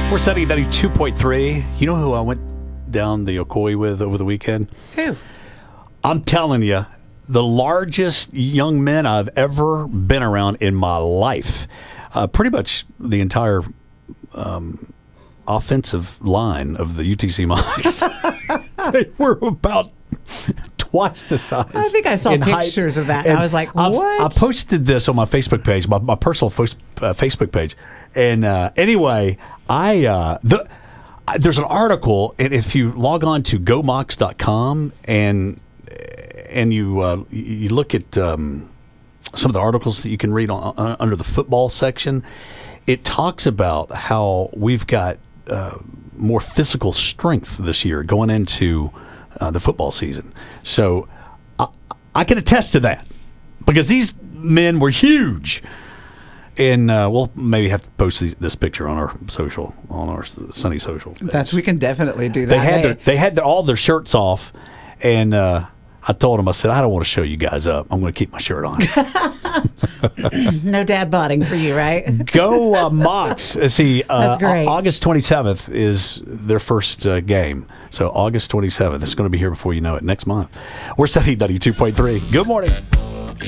We're setting 92.3. You know who I went down the Ocoee with over the weekend? Who? I'm telling you, the largest young men I've ever been around in my life. Pretty much the entire offensive line of the UTC Mocs. They were about twice the size. I think I saw pictures of that. And I was like, what? I posted this on my Facebook page, my personal Facebook page. And anyway, there's an article, and if you log on to gomox.com and you look at some of the articles that you can read under the football section, it talks about how we've got more physical strength this year going into the football season. So I can attest to that because these men were huge. And we'll maybe have to post this picture on our social, on our Sunny social page. We can definitely do that. They had all their shirts off, and I told them, I said, I don't want to show you guys up. I'm going to keep my shirt on. No dad bodding for you, right? Go Mocs. See, That's great. August 27th is their first game. So August 27th. It's going to be here before you know it next month. We're setting 92.3. Good morning.